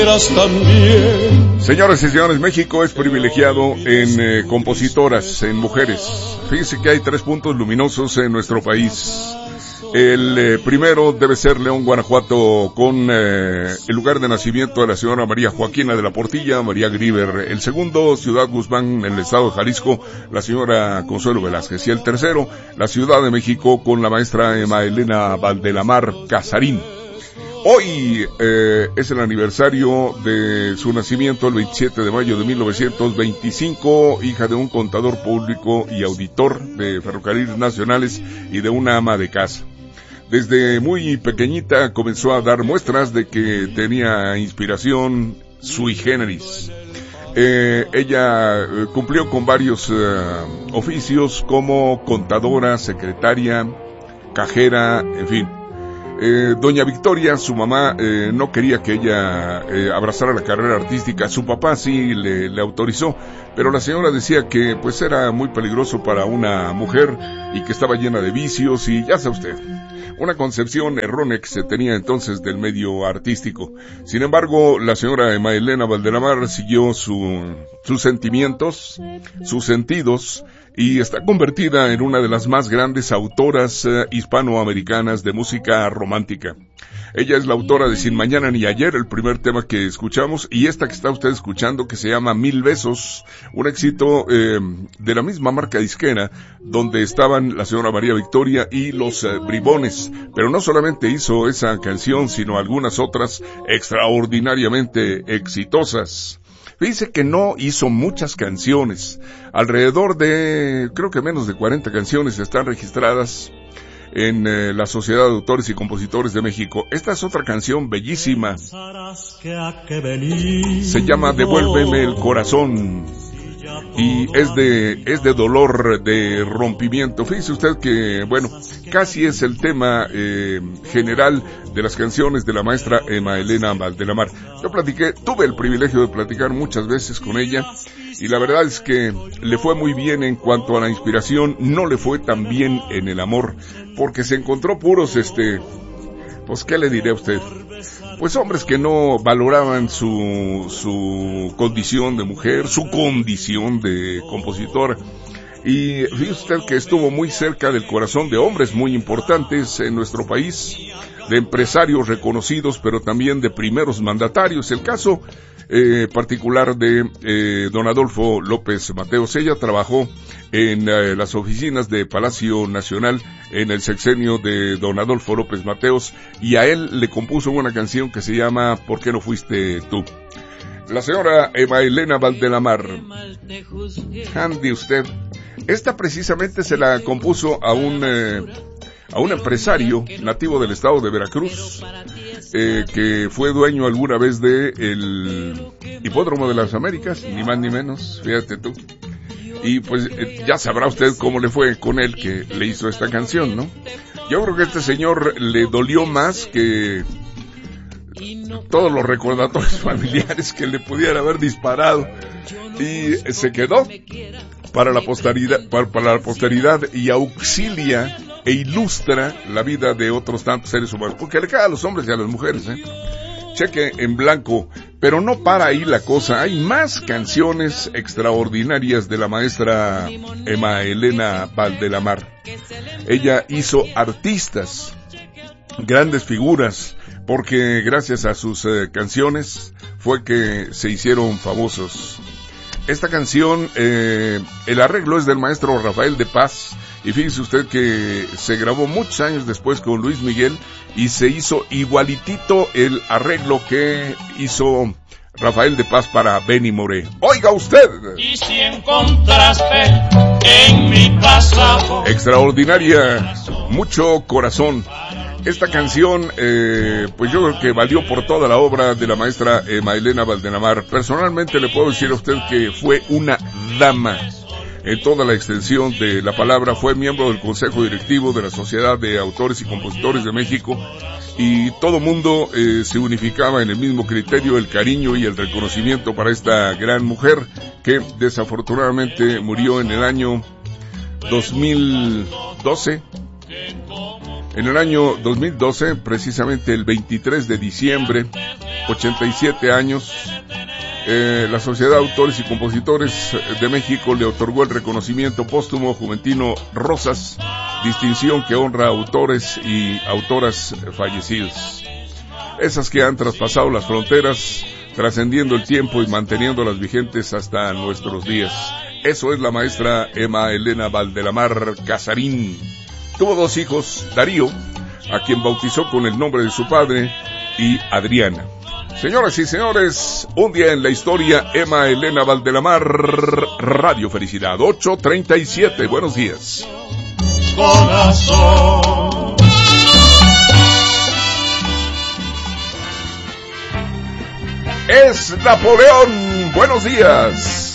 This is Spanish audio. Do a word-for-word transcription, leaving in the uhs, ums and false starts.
Señoras y señores, México es privilegiado en eh, compositoras, en mujeres. Fíjense que hay tres puntos luminosos en nuestro país. El eh, primero debe ser León, Guanajuato, con eh, el lugar de nacimiento de la señora María Joaquina de la Portilla, María Grieber. El segundo, Ciudad Guzmán, en el estado de Jalisco, la señora Consuelo Velázquez. Y el tercero, la Ciudad de México, con la maestra Emma Elena Valdelamar Casarín. Hoy eh, es el aniversario de su nacimiento, el veintisiete de mayo de mil novecientos veinticinco, hija de un contador público y auditor de Ferrocarriles Nacionales y de una ama de casa. Desde muy pequeñita comenzó a dar muestras de que tenía inspiración sui generis. Eh, ella eh, cumplió con varios eh, oficios como contadora, secretaria, cajera, en fin. Eh, doña Victoria, su mamá, eh, no quería que ella eh, abrazara la carrera artística. Su papá sí le, le autorizó, pero la señora decía que pues era muy peligroso para una mujer y que estaba llena de vicios y ya sabe usted, una concepción errónea que se tenía entonces del medio artístico. Sin embargo, la señora Emma Elena Valdelamar siguió su, sus sentimientos, sus sentidos, y está convertida en una de las más grandes autoras eh, hispanoamericanas de música romántica. Ella es la autora de Sin Mañana ni Ayer, el primer tema que escuchamos, y esta que está usted escuchando, que se llama Mil Besos, un éxito eh, de la misma marca disquera, donde estaban la señora María Victoria y los eh, Bribones. Pero no solamente hizo esa canción, sino algunas otras extraordinariamente exitosas. Dice que no hizo muchas canciones, alrededor de, creo que menos de cuarenta canciones están registradas en eh, la Sociedad de Autores y Compositores de México. Esta es otra canción bellísima, se llama Devuélveme el Corazón, y es de, es de dolor, de rompimiento. Fíjese usted que, bueno, casi es el tema eh, general de las canciones de la maestra Emma Elena Valdelamar. Yo platiqué, tuve el privilegio de platicar muchas veces con ella, y la verdad es que le fue muy bien en cuanto a la inspiración, no le fue tan bien en el amor, porque se encontró puros, este, pues, ¿qué le diré a usted? Pues hombres que no valoraban su, su condición de mujer, su condición de compositora. Y fíjese usted que estuvo muy cerca del corazón de hombres muy importantes en nuestro país, de empresarios reconocidos, pero también de primeros mandatarios. El caso eh, particular de eh, don Adolfo López Mateos. Ella trabajó en eh, las oficinas de Palacio Nacional en el sexenio de don Adolfo López Mateos, y a él le compuso una canción que se llama ¿Por qué no fuiste tú? La señora Emma Elena Valdelamar, ande usted. Esta precisamente se la compuso a un eh, a un empresario nativo del estado de Veracruz, eh, que fue dueño alguna vez de el Hipódromo de las Américas, ni más ni menos, fíjate tú. Y pues eh, ya sabrá usted cómo le fue con él que le hizo esta canción, ¿no? Yo creo que a este señor le dolió más que todos los recordatorios familiares que le pudiera haber disparado, y se quedó para la posteridad, para, para la posteridad, y auxilia e ilustra la vida de otros tantos seres humanos, porque le cae a los hombres y a las mujeres, ¿eh? Cheque en blanco. Pero no para ahí la cosa, hay más canciones extraordinarias de la maestra Emma Elena Valdelamar. Ella hizo artistas, grandes figuras, porque gracias a sus eh, canciones fue que se hicieron famosos. Esta canción, eh, el arreglo es del maestro Rafael de Paz, y fíjese usted que se grabó muchos años después con Luis Miguel, y se hizo igualitito el arreglo que hizo Rafael de Paz para Benny Moré. Oiga usted. Y si encontraste en mi casa extraordinaria, mucho corazón. Esta canción, eh, pues yo creo que valió por toda la obra de la maestra Emma Elena Valdelamar. Personalmente le puedo decir a usted que fue una dama en toda la extensión de la palabra. Fue miembro del Consejo Directivo de la Sociedad de Autores y Compositores de México, y todo mundo eh, se unificaba en el mismo criterio, el cariño y el reconocimiento para esta gran mujer que desafortunadamente murió en el año dos mil doce. En el año dos mil doce, precisamente el veintitrés de diciembre, ochenta y siete años. Eh, la Sociedad de Autores y Compositores de México le otorgó el reconocimiento póstumo Juventino Rosas, distinción que honra a autores y autoras fallecidos. Esas que han traspasado las fronteras, trascendiendo el tiempo y manteniéndolas vigentes hasta nuestros días. Eso es la maestra Emma Elena Valdelamar Casarín. Tuvo dos hijos, Darío, a quien bautizó con el nombre de su padre, y Adriana. Señoras y señores, un día en la historia, Emma Elena Valdelamar, Radio Felicidad, ocho treinta y siete, buenos días. Corazón. Es Napoleón, buenos días.